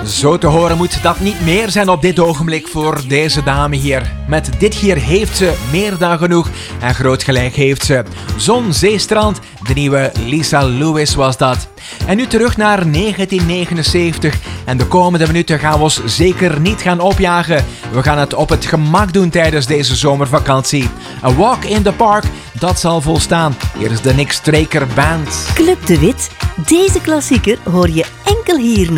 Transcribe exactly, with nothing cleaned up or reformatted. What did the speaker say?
Zo te horen moet dat niet meer zijn op dit ogenblik voor deze dame hier. Met dit hier heeft ze meer dan genoeg en groot gelijk heeft ze. Zon, zee, strand, de nieuwe Lisa Lewis was dat. En nu terug naar negentien negenenzeventig en de komende minuten gaan we ons zeker niet gaan opjagen. We gaan het op het gemak doen tijdens deze zomervakantie. A Walk in the Park, dat zal volstaan. Hier is de Nick Straker Band. Club de Wit, deze klassieker hoor je enkel hier nog.